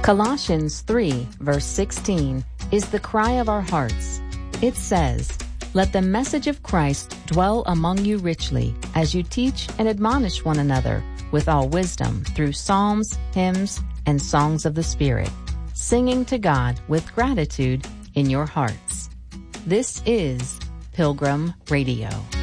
Colossians 3, verse 16, is the cry of our hearts. It says, "Let the message of Christ dwell among you richly, as you teach and admonish one another with all wisdom through psalms, hymns, and songs of the Spirit, singing to God with gratitude in your hearts." This is Pilgrim Radio.